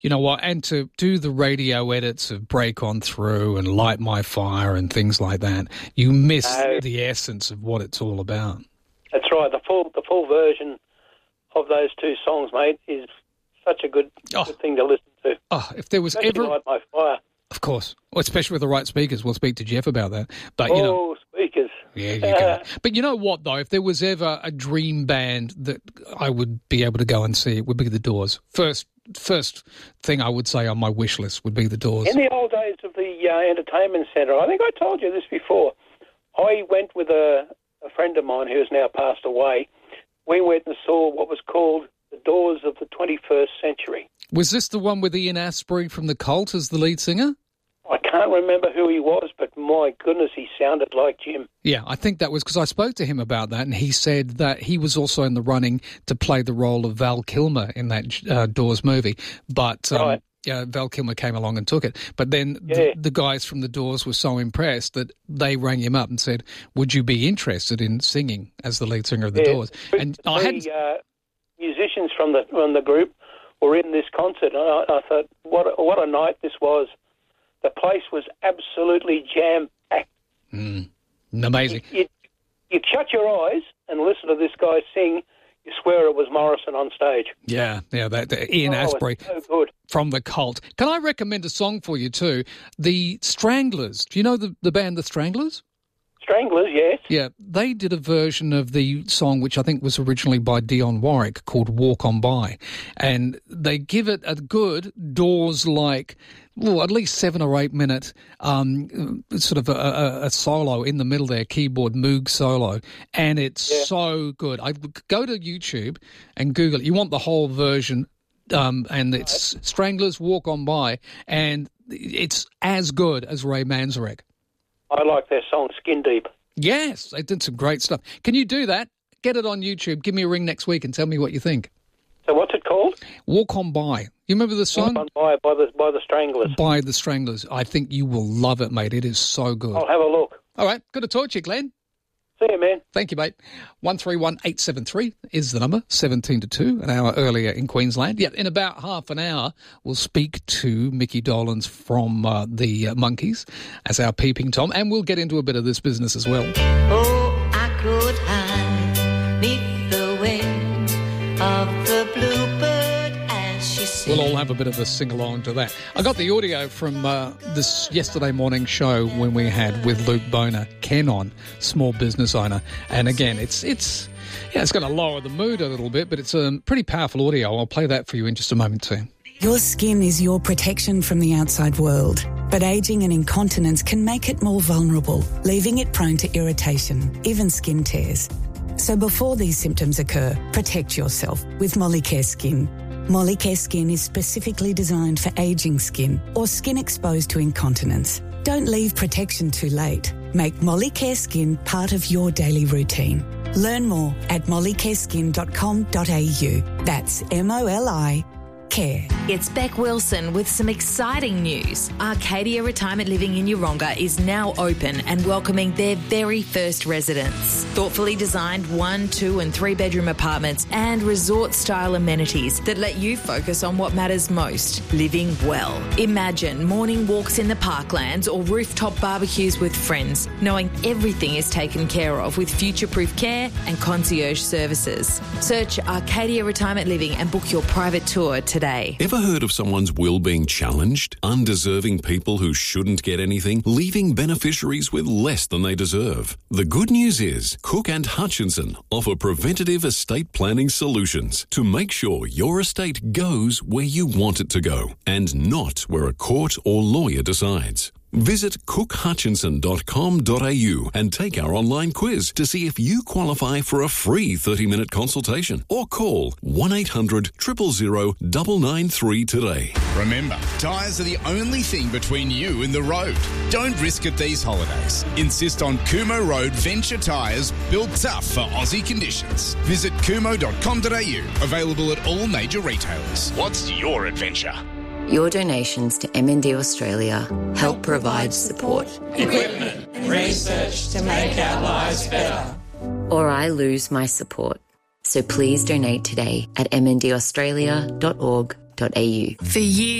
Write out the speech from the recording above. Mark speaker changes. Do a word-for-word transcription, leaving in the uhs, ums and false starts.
Speaker 1: You know what? And to do the radio edits of Break On Through and Light My Fire and things like that, you miss
Speaker 2: No.
Speaker 1: the essence of what it's all about.
Speaker 2: That's right. The full the full version of those two songs, mate, is such a good,
Speaker 1: Oh.
Speaker 2: good thing to listen to.
Speaker 1: Oh, if there was
Speaker 2: Especially
Speaker 1: ever...
Speaker 2: Light My Fire.
Speaker 1: Of course. Well, especially with the right speakers. We'll speak to Jeff about that. But, you know...
Speaker 2: Oh, speakers.
Speaker 1: Yeah, you go. But you know what, though? If there was ever a dream band that I would be able to go and see, it would be The Doors. First first thing I would say on my wish list would be The Doors.
Speaker 2: In the old days of the uh, entertainment centre, I think I told you this before, I went with a, a friend of mine who has now passed away. We went and saw what was called The Doors of the twenty-first century.
Speaker 1: Was this the one with Ian Astbury from The Cult as the lead singer?
Speaker 2: I can't remember who he was, but my goodness, he sounded like Jim.
Speaker 1: Yeah, I think that was because I spoke to him about that, and he said that he was also in the running to play the role of Val Kilmer in that uh, Doors movie, but um,
Speaker 2: Right.
Speaker 1: yeah, Val Kilmer came along and took it. But then
Speaker 2: Yeah.
Speaker 1: the, the guys from the Doors were so impressed that they rang him up and said, "Would you be interested in singing as the lead singer of the
Speaker 2: Yeah.
Speaker 1: Doors?" And
Speaker 2: the
Speaker 1: I had
Speaker 2: uh, musicians from the from the group were in this concert, and I, I thought, what a, what a night this was. The place was absolutely jam-packed.
Speaker 1: mm, amazing.
Speaker 2: You, you'd shut your eyes and listen to this guy sing. You swear it was Morrison on stage.
Speaker 1: Yeah, yeah, that, that Ian
Speaker 2: Oh,
Speaker 1: Astbury
Speaker 2: it's so good.
Speaker 1: from The Cult. Can I recommend a song for you too? The Stranglers. Do you know the, the band The Stranglers?
Speaker 2: Stranglers, yes.
Speaker 1: Yeah, they did a version of the song which I think was originally by Dionne Warwick called Walk On By. And they give it a good Doors-like, well, at least seven or eight minute um, sort of a, a, a solo in the middle there, keyboard Moog solo. And it's
Speaker 2: Yeah.
Speaker 1: so good. I go to YouTube and Google it. You want the whole version, um, and it's Stranglers, Walk On By, and it's as good as Ray Manzarek.
Speaker 2: I like their song Skin Deep.
Speaker 1: Yes, they did some great stuff. Can you do that? Get it on YouTube. Give me a ring next week and tell me what you think.
Speaker 2: So what's it called?
Speaker 1: Walk On By. You remember the song?
Speaker 2: Walk On By by the, by the Stranglers.
Speaker 1: By the Stranglers. I think you will love it, mate. It is so good.
Speaker 2: I'll have a look.
Speaker 1: All right, good to talk to you, Glenn.
Speaker 2: See you, man.
Speaker 1: Thank you, mate. one three one eight seven three is the number, seventeen to two, an hour earlier in Queensland. Yeah, in about half an hour, we'll speak to Mickey Dolenz from uh, the uh, Monkees as our peeping Tom, and we'll get into a bit of this business as well.
Speaker 3: Oh, I could hide neath the wing of the bluebird as she sings.
Speaker 1: We'll all have a bit of a sing-along to that. I got the audio from uh, this yesterday morning show when we had with Luke Boner, Ken on, small business owner. And again, it's it's yeah, it's going to lower the mood a little bit, but it's a pretty powerful audio. I'll play that for you in just a moment too.
Speaker 4: Your skin is your protection from the outside world, but ageing and incontinence can make it more vulnerable, leaving it prone to irritation, even skin tears. So before these symptoms occur, protect yourself with Molicare Skin. Molicare Skin is specifically designed for ageing skin or skin exposed to incontinence. Don't leave protection too late. Make Molicare Skin part of your daily routine. Learn more at molicare skin dot com dot a u. That's M O L I Care.
Speaker 5: It's Beck Wilson with some exciting news. Arcadia Retirement Living in Yeronga is now open and welcoming their very first residents. Thoughtfully designed one, two and three bedroom apartments and resort-style amenities that let you focus on what matters most, living well. Imagine morning walks in the parklands or rooftop barbecues with friends, knowing everything is taken care of with future-proof care and concierge services. Search Arcadia Retirement Living and book your private tour today.
Speaker 6: Ever heard of someone's will being challenged? Undeserving people who shouldn't get anything, leaving beneficiaries with less than they deserve. The good news is Cook and Hutchinson offer preventative estate planning solutions to make sure your estate goes where you want it to go and not where a court or lawyer decides. Visit cook hutchinson dot com dot a u and take our online quiz to see if you qualify for a free thirty minute consultation or call one eight hundred, zero zero zero, nine nine three today.
Speaker 7: Remember, tyres are the only thing between you and the road. Don't risk it these holidays. Insist on Kumo Road Venture Tyres, built tough for Aussie conditions. Visit kumo dot com dot a u, available at all major retailers. What's your adventure?
Speaker 8: Your donations to M N D Australia help provide support,
Speaker 9: equipment and research to make our lives better.
Speaker 8: or I lose my support. So please donate today at m n d australia dot org dot dot a u.
Speaker 5: For years.